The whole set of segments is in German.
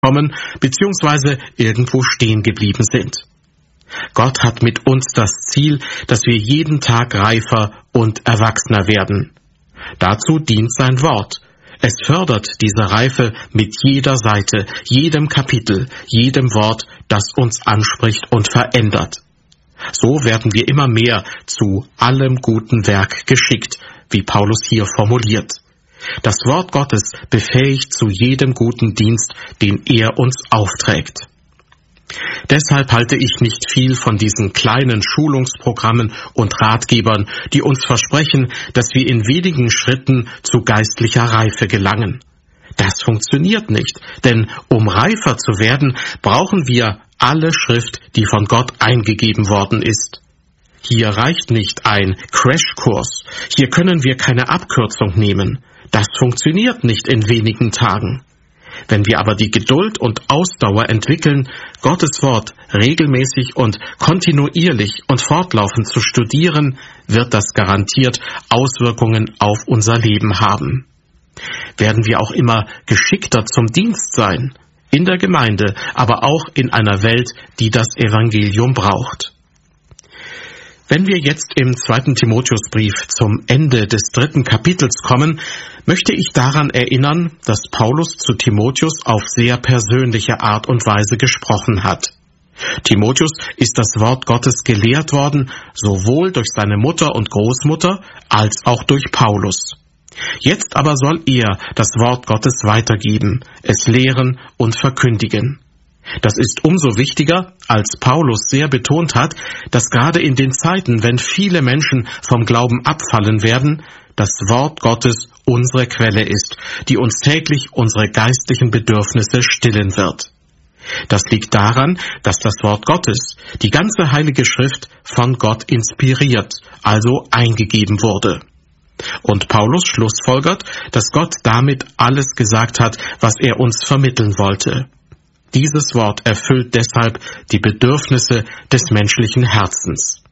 kommen bzw. irgendwo stehen geblieben sind. Gott hat mit uns das Ziel, dass wir jeden Tag reifer und erwachsener werden. Dazu dient sein Wort. Es fördert diese Reife mit jeder Seite, jedem Kapitel, jedem Wort, das uns anspricht und verändert. So werden wir immer mehr zu allem guten Werk geschickt, wie Paulus hier formuliert. Das Wort Gottes befähigt zu jedem guten Dienst, den er uns aufträgt. Deshalb halte ich nicht viel von diesen kleinen Schulungsprogrammen und Ratgebern, die uns versprechen, dass wir in wenigen Schritten zu geistlicher Reife gelangen. Das funktioniert nicht, denn um reifer zu werden, brauchen wir alle Schrift, die von Gott eingegeben worden ist. Hier reicht nicht ein Crashkurs, hier können wir keine Abkürzung nehmen. Das funktioniert nicht in wenigen Tagen. Wenn wir aber die Geduld und Ausdauer entwickeln, Gottes Wort regelmäßig und kontinuierlich und fortlaufend zu studieren, wird das garantiert Auswirkungen auf unser Leben haben. Werden wir auch immer geschickter zum Dienst sein, in der Gemeinde, aber auch in einer Welt, die das Evangelium braucht. Wenn wir jetzt im 2. Timotheusbrief zum Ende des 3. Kapitels kommen, möchte ich daran erinnern, dass Paulus zu Timotheus auf sehr persönliche Art und Weise gesprochen hat. Timotheus ist das Wort Gottes gelehrt worden, sowohl durch seine Mutter und Großmutter als auch durch Paulus. Jetzt aber soll er das Wort Gottes weitergeben, es lehren und verkündigen. Das ist umso wichtiger, als Paulus sehr betont hat, dass gerade in den Zeiten, wenn viele Menschen vom Glauben abfallen werden, das Wort Gottes unsere Quelle ist, die uns täglich unsere geistlichen Bedürfnisse stillen wird. Das liegt daran, dass das Wort Gottes, die ganze Heilige Schrift, von Gott inspiriert, also eingegeben wurde. Und Paulus schlussfolgert, dass Gott damit alles gesagt hat, was er uns vermitteln wollte. Dieses Wort erfüllt deshalb die Bedürfnisse des menschlichen Herzens.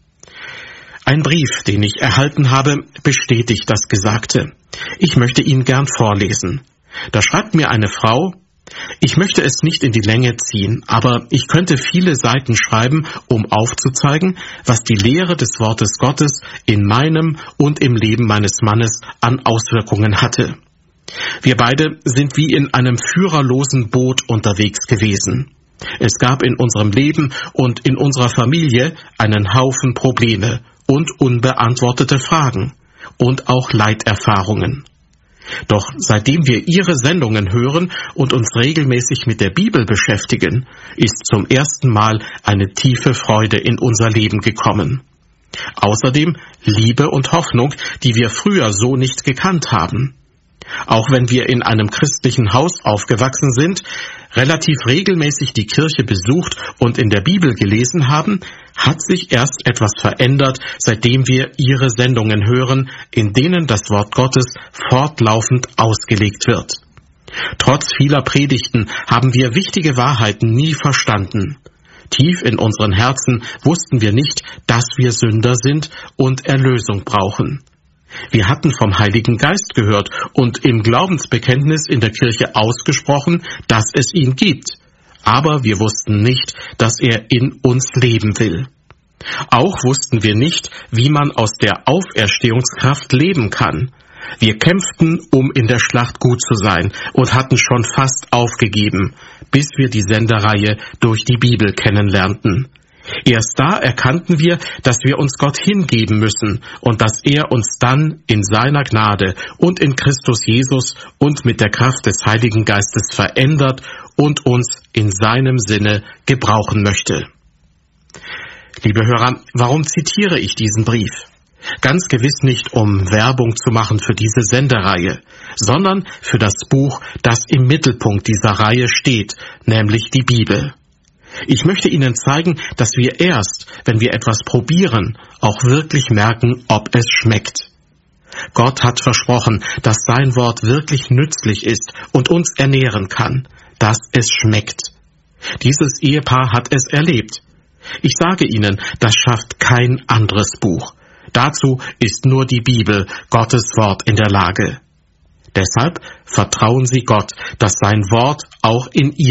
Ein Brief, den ich erhalten habe, bestätigt das Gesagte. Ich möchte ihn gern vorlesen. Da schreibt mir eine Frau: Ich möchte es nicht in die Länge ziehen, aber ich könnte viele Seiten schreiben, um aufzuzeigen, was die Lehre des Wortes Gottes in meinem und im Leben meines Mannes an Auswirkungen hatte. Wir beide sind wie in einem führerlosen Boot unterwegs gewesen. Es gab in unserem Leben und in unserer Familie einen Haufen Probleme und unbeantwortete Fragen und auch Leiterfahrungen. Doch seitdem wir Ihre Sendungen hören und uns regelmäßig mit der Bibel beschäftigen, ist zum ersten Mal eine tiefe Freude in unser Leben gekommen. Außerdem Liebe und Hoffnung, die wir früher so nicht gekannt haben. Auch wenn wir in einem christlichen Haus aufgewachsen sind, relativ regelmäßig die Kirche besucht und in der Bibel gelesen haben, hat sich erst etwas verändert, seitdem wir Ihre Sendungen hören, in denen das Wort Gottes fortlaufend ausgelegt wird. Trotz vieler Predigten haben wir wichtige Wahrheiten nie verstanden. Tief in unseren Herzen wussten wir nicht, dass wir Sünder sind und Erlösung brauchen. Wir hatten vom Heiligen Geist gehört und im Glaubensbekenntnis in der Kirche ausgesprochen, dass es ihn gibt. Aber wir wussten nicht, dass er in uns leben will. Auch wussten wir nicht, wie man aus der Auferstehungskraft leben kann. Wir kämpften, um in der Schlacht gut zu sein und hatten schon fast aufgegeben, bis wir die Sendereihe durch die Bibel kennenlernten. Erst da erkannten wir, dass wir uns Gott hingeben müssen und dass er uns dann in seiner Gnade und in Christus Jesus und mit der Kraft des Heiligen Geistes verändert und uns in seinem Sinne gebrauchen möchte. Liebe Hörer, warum zitiere ich diesen Brief? Ganz gewiss nicht, um Werbung zu machen für diese Sendereihe, sondern für das Buch, das im Mittelpunkt dieser Reihe steht, nämlich die Bibel. Ich möchte Ihnen zeigen, dass wir erst, wenn wir etwas probieren, auch wirklich merken, ob es schmeckt. Gott hat versprochen, dass sein Wort wirklich nützlich ist und uns ernähren kann, dass es schmeckt. Dieses Ehepaar hat es erlebt. Ich sage Ihnen, das schafft kein anderes Buch. Dazu ist nur die Bibel, Gottes Wort, in der Lage. Deshalb vertrauen Sie Gott, dass sein Wort auch in